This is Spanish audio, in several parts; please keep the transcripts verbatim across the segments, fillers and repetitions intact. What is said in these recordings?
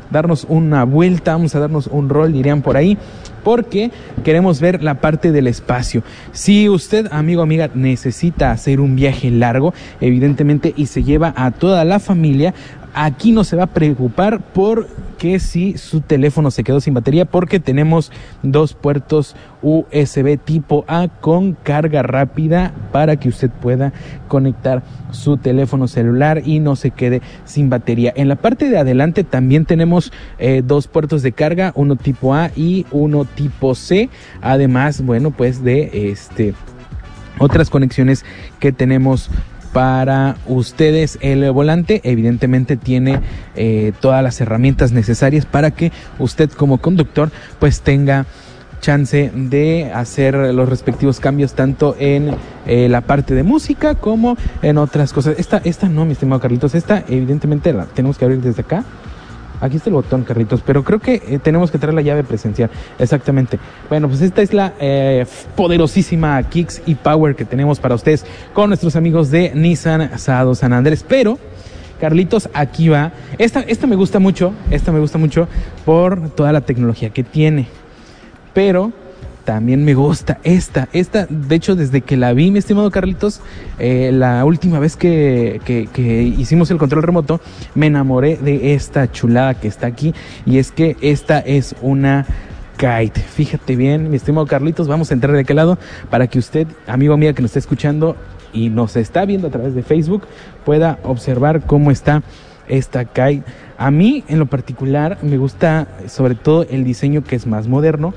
darnos una vuelta, vamos a darnos un rol, dirían por ahí, porque queremos ver la parte del espacio. Si usted, amigo o amiga, necesita hacer un viaje largo, evidentemente, y se lleva a toda la familia, aquí no se va a preocupar porque si su teléfono se quedó sin batería, porque tenemos dos puertos U S B tipo A con carga rápida para que usted pueda conectar su teléfono celular y no se quede sin batería. En la parte de adelante también tenemos eh, dos puertos de carga, uno tipo A y uno tipo C, además, bueno, pues de este otras conexiones que tenemos para ustedes. El volante evidentemente tiene eh, todas las herramientas necesarias para que usted como conductor pues tenga chance de hacer los respectivos cambios tanto en eh, la parte de música como en otras cosas. Esta, esta no, mi estimado Carlitos, esta evidentemente la tenemos que abrir desde acá. Aquí está el botón, Carlitos, pero creo que eh, tenemos que traer la llave presencial. Exactamente. Bueno, pues esta es la eh, poderosísima Kicks y Power que tenemos para ustedes con nuestros amigos de Nissan Sado San Andrés. Pero, Carlitos, aquí va. Esta, esta me gusta mucho, esta me gusta mucho por toda la tecnología que tiene. Pero también me gusta esta, esta, de hecho, desde que la vi, mi estimado Carlitos, eh, la última vez que, que, que hicimos el control remoto, me enamoré de esta chulada que está aquí, y es que esta es una Kite. Fíjate bien, mi estimado Carlitos, vamos a entrar de aquel lado para que usted, amigo mío que nos está escuchando y nos está viendo a través de Facebook, pueda observar cómo está esta Kite. A mí, en lo particular, me gusta sobre todo el diseño, que es más moderno,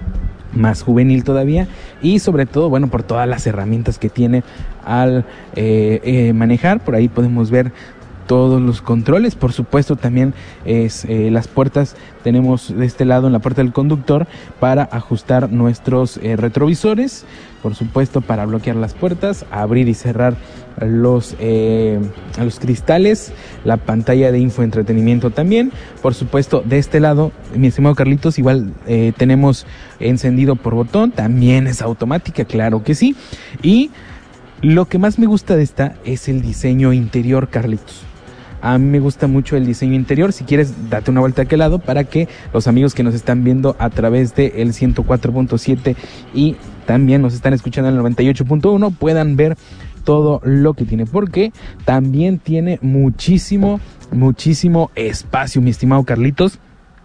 más juvenil todavía, y sobre todo, bueno, por todas las herramientas que tiene al eh, eh, manejar. Por ahí podemos ver todos los controles. Por supuesto, también es eh, las puertas. Tenemos de este lado, en la puerta del conductor, para ajustar nuestros eh, retrovisores. Por supuesto, para bloquear las puertas, abrir y cerrar los, eh, los cristales, la pantalla de infoentretenimiento también. Por supuesto, de este lado, mi estimado Carlitos, igual eh, tenemos encendido por botón. También es automática, claro que sí. Y lo que más me gusta de esta es el diseño interior, Carlitos. A mí me gusta mucho el diseño interior. Si quieres, date una vuelta a aquel lado para que los amigos que nos están viendo a través de el ciento cuatro punto siete y también nos están escuchando en el noventa y ocho punto uno puedan ver todo lo que tiene, porque también tiene muchísimo, muchísimo espacio, mi estimado Carlitos.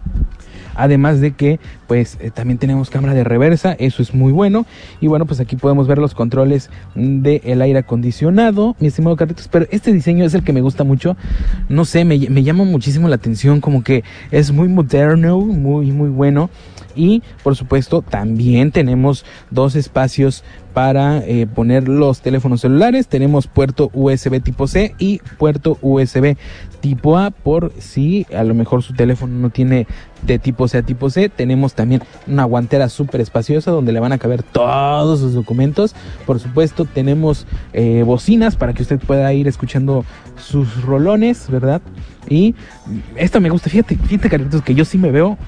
Además de que, pues, eh, también tenemos cámara de reversa, eso es muy bueno. Y bueno, pues aquí podemos ver los controles del aire acondicionado, mi estimado Carlitos. Pero este diseño es el que me gusta mucho. No sé, me, me llama muchísimo la atención, como que es muy moderno, muy, muy bueno. Y, por supuesto, también tenemos dos espacios para eh, poner los teléfonos celulares. Tenemos puerto U S B tipo C y puerto U S B tipo A, por si a lo mejor su teléfono no tiene de tipo C a tipo C. Tenemos también una guantera súper espaciosa donde le van a caber todos sus documentos. Por supuesto, tenemos eh, bocinas para que usted pueda ir escuchando sus rolones, ¿verdad? Y esta me gusta. Fíjate, fíjate, Carlitos, que yo sí me veo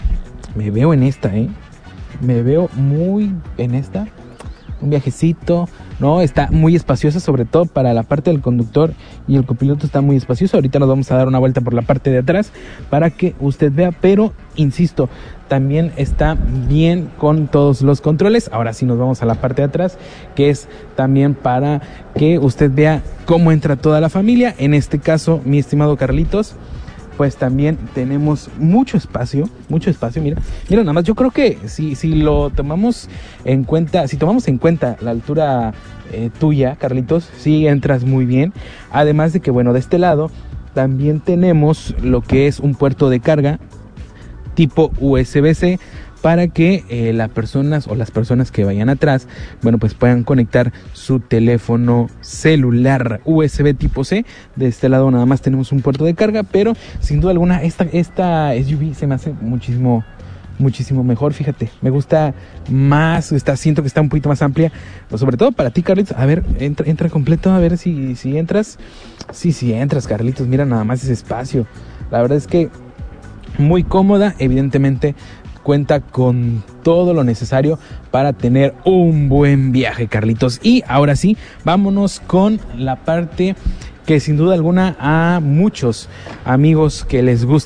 Me veo en esta, ¿eh? Me veo muy en esta. Un viajecito, ¿no? Está muy espaciosa, sobre todo para la parte del conductor, y el copiloto está muy espacioso. Ahorita nos vamos a dar una vuelta por la parte de atrás para que usted vea, pero insisto, también está bien con todos los controles. Ahora sí nos vamos a la parte de atrás, que es también para que usted vea cómo entra toda la familia. En este caso, mi estimado Carlitos, pues también tenemos mucho espacio, mucho espacio, mira, mira nada más. Yo creo que si, si lo tomamos en cuenta, si tomamos en cuenta la altura eh, tuya, Carlitos, sí entras muy bien. Además de que, bueno, de este lado también tenemos lo que es un puerto de carga tipo U S B C, para que eh, las personas o las personas que vayan atrás, bueno, pues puedan conectar su teléfono celular U S B tipo C. De este lado nada más tenemos un puerto de carga, pero sin duda alguna esta, esta S U V se me hace muchísimo, muchísimo mejor. Fíjate, me gusta más, está, siento que está un poquito más amplia, pues sobre todo para ti, Carlitos. A ver, entra, entra completo, a ver si, si entras. Sí, sí entras, Carlitos, mira nada más ese espacio. La verdad es que muy cómoda, evidentemente cuenta con todo lo necesario para tener un buen viaje, Carlitos. Y ahora sí, vámonos con la parte que sin duda alguna a muchos amigos que les gusta